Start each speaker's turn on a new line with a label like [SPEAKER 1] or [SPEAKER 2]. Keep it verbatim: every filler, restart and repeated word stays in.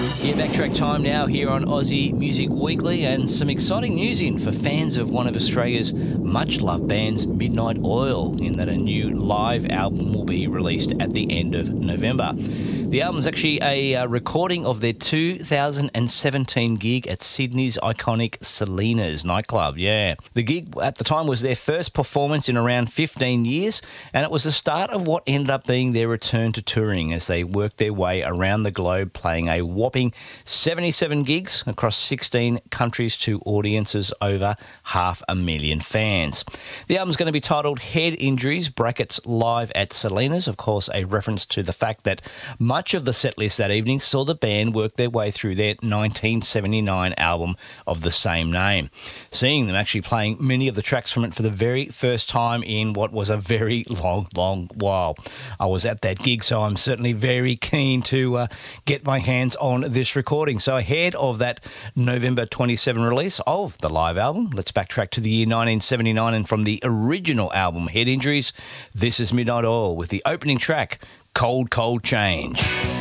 [SPEAKER 1] Yeah, backtrack time now here on Aussie Music Weekly, and some exciting news in for fans of one of Australia's much-loved bands, Midnight Oil, in that a new live album will be released at the end of November. The album's actually a uh, recording of their two thousand seventeen gig at Sydney's iconic Salinas nightclub. Yeah, the gig at the time was their first performance in around fifteen years, and it was the start of what ended up being their return to touring as they worked their way around the globe, playing a whopping seventy-seven gigs across sixteen countries to audiences over half a million fans. The album's going to be titled Head Injuries, brackets live at Salinas, of course a reference to the fact that much of the set list that evening saw the band work their way through their nineteen seventy-nine album of the same name, seeing them actually playing many of the tracks from it for the very first time in what was a very long, long while. I was at that gig, so I'm certainly very keen to uh, get my hands on this recording. So ahead of that November twenty-seventh release of the live album, let's backtrack to the year nineteen seventy-nine, and from the original album, Head Injuries, this is Midnight Oil with the opening track, Cold, Cold Change.